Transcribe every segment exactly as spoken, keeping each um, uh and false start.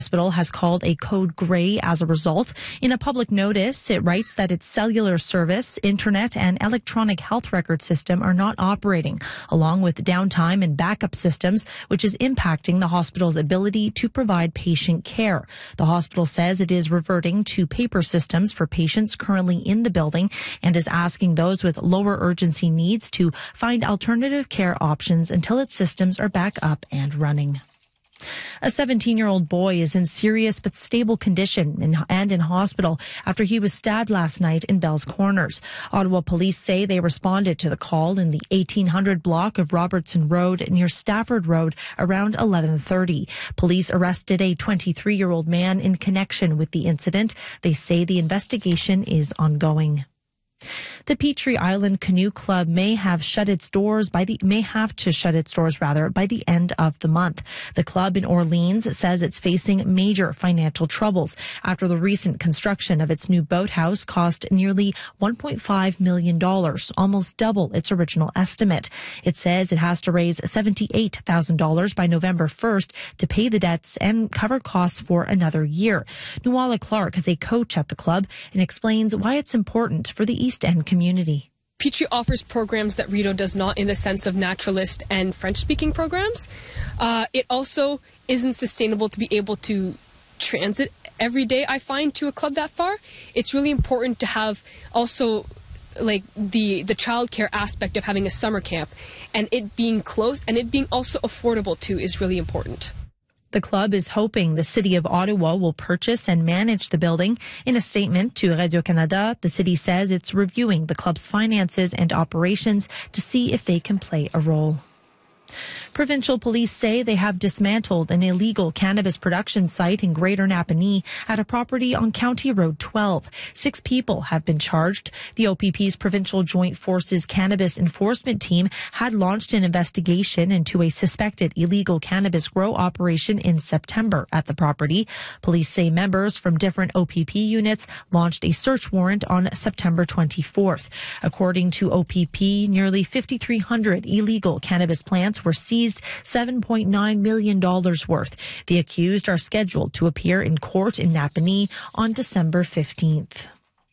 Hospital has called a code gray as a result. In a public notice, it writes that its cellular service, internet, and electronic health record system are not operating, along with downtime and backup systems, which is impacting the hospital's ability to provide patient care. The hospital says it is reverting to paper systems for patients currently in the building and is asking those with lower urgency needs to find alternative care options until its systems are back up and running. A seventeen-year-old boy is in serious but stable condition in, and in hospital after he was stabbed last night in Bell's Corners. Ottawa police say they responded to the call in the eighteen hundred block of Robertson Road near Stafford Road around eleven thirty. Police arrested a twenty-three-year-old man in connection with the incident. They say the investigation is ongoing. The Petrie Island Canoe Club may have shut its doors by the may have to shut its doors rather by the end of the month. The club in Orleans says it's facing major financial troubles after the recent construction of its new boathouse cost nearly one point five million dollars, almost double its original estimate. It says it has to raise seventy-eight thousand dollars by November first to pay the debts and cover costs for another year. Nuala Clark is a coach at the club and explains why it's important for the East End community. Petrie offers programs that Rideau does not in the sense of naturalist and French-speaking programs. Uh, it also isn't sustainable to be able to transit every day, I find, to a club that far. It's really important to have also like the the childcare aspect of having a summer camp, and it being close and it being also affordable too is really important. The club is hoping the City of Ottawa will purchase and manage the building. In a statement to Radio-Canada, the city says it's reviewing the club's finances and operations to see if they can play a role. Provincial police say they have dismantled an illegal cannabis production site in Greater Napanee at a property on County Road twelve. Six people have been charged. The O P P's Provincial Joint Forces Cannabis Enforcement Team had launched an investigation into a suspected illegal cannabis grow operation in September at the property. Police say members from different O P P units launched a search warrant on September twenty-fourth. According to O P P, nearly fifty-three hundred illegal cannabis plants were seized, seven point nine million dollars worth. The accused are scheduled to appear in court in Napanee on December fifteenth.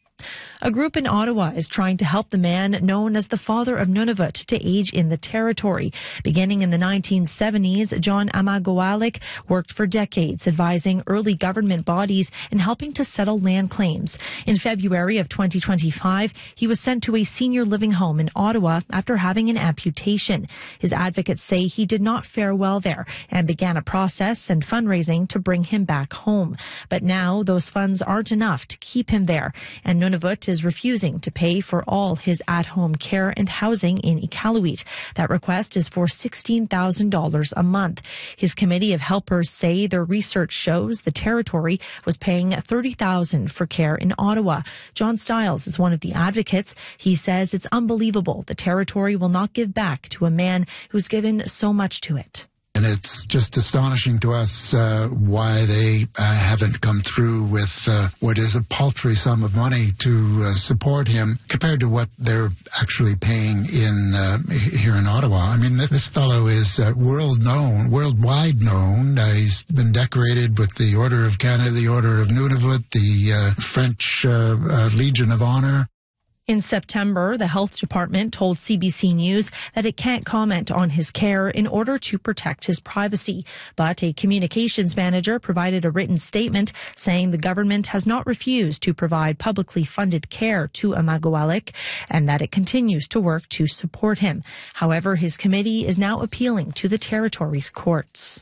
A group in Ottawa is trying to help the man known as the father of Nunavut to age in the territory. Beginning in the nineteen seventies, John Amagowalik worked for decades advising early government bodies and helping to settle land claims. In February of twenty twenty-five, he was sent to a senior living home in Ottawa after having an amputation. His advocates say he did not fare well there and began a process and fundraising to bring him back home. But now those funds aren't enough to keep him there, and Nunavut is refusing to pay for all his at-home care and housing in Iqaluit. That request is for sixteen thousand dollars a month. His committee of helpers say their research shows the territory was paying thirty thousand dollars for care in Ottawa. John Stiles is one of the advocates. He says it's unbelievable the territory will not give back to a man who's given so much to it. And it's just astonishing to us uh, why they uh, haven't come through with uh, what is a paltry sum of money to uh, support him compared to what they're actually paying in uh, here in Ottawa. I mean, this, this fellow is uh, world known, worldwide known. Uh, he's been decorated with the Order of Canada, the Order of Nunavut, the uh, French uh, uh, Legion of Honor. In September, the health department told C B C News that it can't comment on his care in order to protect his privacy. But a communications manager provided a written statement saying the government has not refused to provide publicly funded care to Amagowalik and that it continues to work to support him. However, his committee is now appealing to the territory's courts.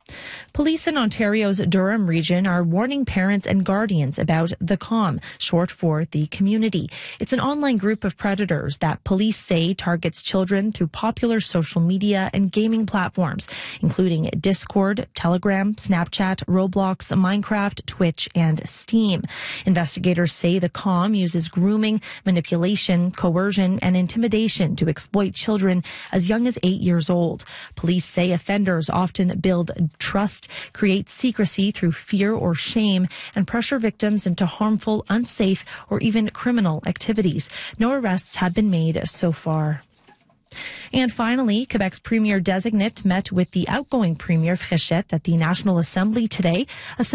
Police in Ontario's Durham region are warning parents and guardians about the CALM, short for the community. It's an online group of predators that police say targets children through popular social media and gaming platforms, including Discord, Telegram, Snapchat, Roblox, Minecraft, Twitch, and Steam. Investigators say the CALM uses grooming, manipulation, coercion, and intimidation to exploit children as young as eight years old. Police say offenders often build trust, create secrecy through fear or shame, and pressure victims into harmful, unsafe, or even criminal activities. No arrests have been made so far. And finally, Quebec's premier designate met with the outgoing premier Fréchette at the National Assembly today. A